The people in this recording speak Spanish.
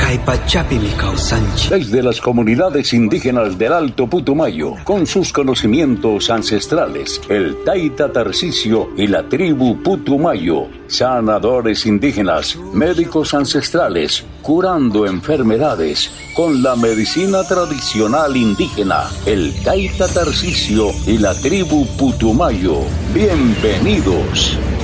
Desde las comunidades indígenas del Alto Putumayo, con sus conocimientos ancestrales, el Taita Tarcisio y la tribu Putumayo, sanadores indígenas, médicos ancestrales, curando enfermedades con la medicina tradicional indígena, el Taita Tarcisio y la tribu Putumayo. Bienvenidos.